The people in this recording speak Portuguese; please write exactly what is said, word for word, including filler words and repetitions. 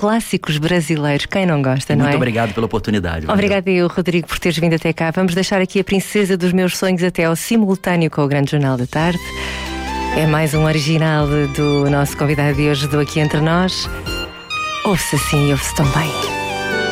clássicos brasileiros. Quem não gosta, não é? Muito obrigado pela oportunidade. Obrigada eu, Rodrigo, por teres vindo até cá. Vamos deixar aqui a princesa dos meus sonhos até ao simultâneo com o Grande Jornal da Tarde. É mais um original do nosso convidado de hoje do Aqui Entre Nós. Ouve-se assim e ouve-se tão bem.